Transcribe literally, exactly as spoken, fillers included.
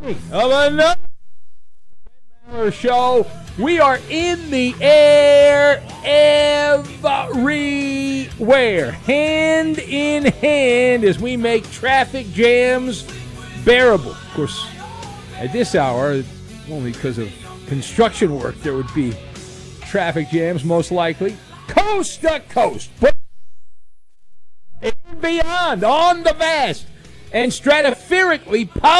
Of another show. We are in the air everywhere, hand in hand, as we make traffic jams bearable. Of course, at this hour, only because of construction work, there would be traffic jams, most likely. Coast to coast, and beyond, on the vast and stratospherically powerful